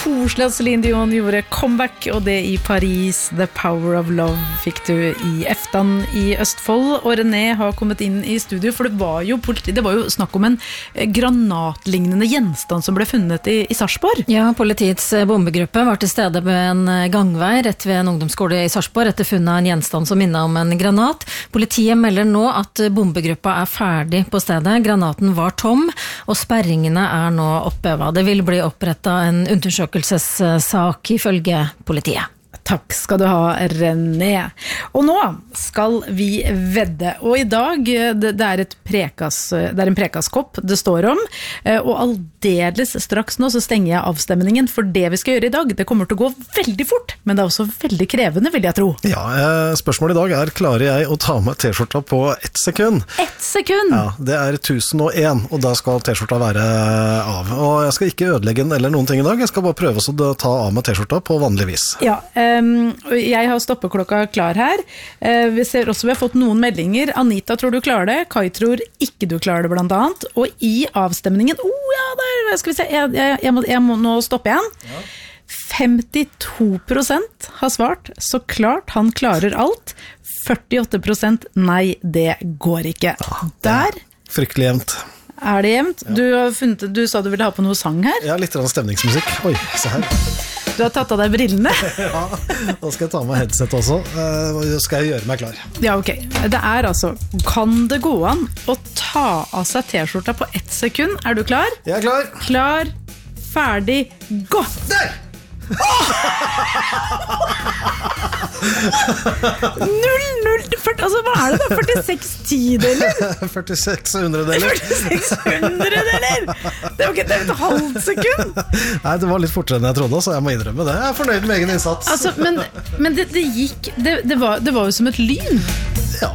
koselig at Celine Dion gjorde comeback, og det i Paris. The Power of Love fikk du i Eftan i Østfold, og René har kommet inn i studio, for det var jo snakk om en granatlignende gjenstand som ble funnet i Sarpsborg. Ja, politiets bombegruppe var til stede ved en gangvei rett ved en ungdomsskole i Sarpsborg etter funnet av en gjenstand som minnet om en granat. Politiet melder nå at bombegruppa er ferdig på stedet. Granaten var tom, og sperringene er nå oppøvet. Det vil bli opprettet en undersøkelsessak ifølge politiet. Takk skal du ha, René. Og nå skal vi vedde. Og i dag, det er en prekaskopp det står om, og aldeles straks nå så stenger jeg avstemningen, for det vi skal gjøre i dag, det kommer til å gå veldig fort, men det er også veldig krevende, vil jeg tro. Ja, spørsmålet i dag er, klarer jeg å ta med t-skjorta på 1 sekund? 1 sekund? Ja, det er 1001, og da skal t-skjorta være av. Og jeg skal ikke ødelegge den eller noen ting i dag, jeg skal bare prøve å ta av med t-skjorta på vanlig vis. Ja, jeg har stoppeklokka klar her. Vi ser også vi har fått noen meldinger. Anita tror du klarer det, Kai tror ikke du klarer det blant annet. Og i avstemningen, skal vi se, jeg må nå stoppe igjen. Ja. 52% har svart, så klart han klarer alt. 48% nei, det går ikke. Ja, der. Fryktelig jevnt. Er det jevnt? Ja. Du sa du ville ha på noe sang her? Ja, litt stemningsmusikk. Oi, se her. Du har tatt av deg brillene? Ja, da skal jeg ta med headset også. Skal jeg gjøre meg klar? Ja, ok. Det er altså, kan det gå an å ta av seg t-skjorta på 1 sekund? Er du klar? Jeg er klar. Klar, ferdig, gå! Der! 0-0, altså hva er det da? 46 tideler? 46 hundredeler. 46 hundredeler! Det var ikke et halvt sekund. Nei, det var litt fortere enn jeg trodde, så jeg må innrømme det. Jeg er fornøyd med egen innsats. Altså, men det gikk, det var jo som et lyn. Ja,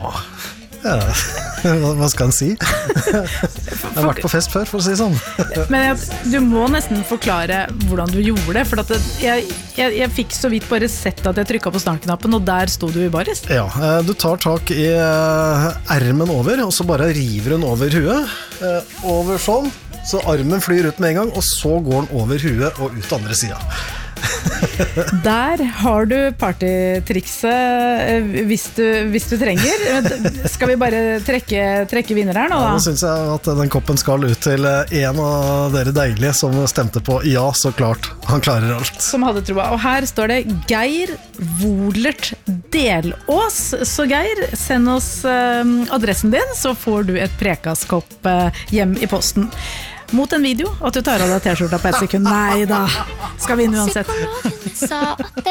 hva skal en si? Jeg har vært på fest før, for å si sånn. Men du må nesten forklare hvordan du gjorde det, for at jeg fikk så vidt bare sett at jeg trykket på startknappen, og der stod du i baris. Ja, du tar tak i ermen over, og så bare river hun over huet. Over sånn, så armen flyr ut med en gang, og så går den over huet og ut andre siden. Der har du partytrikset hvis du trenger. Skal vi bare trekke vinner her nå da? Ja, nå synes jeg at den koppen skal ut til en av dere deilige som stemte på ja, så klart, han klarer alt. Som hadde troa, og her står det Geir Wolert Delås. Så Geir, send oss adressen din, så får du et prekaskopp hjem i posten. Mot en video, at du tar av deg t-skjorta på 1 sekund. Nei da, skal vinne uansett. Psykologen sa at det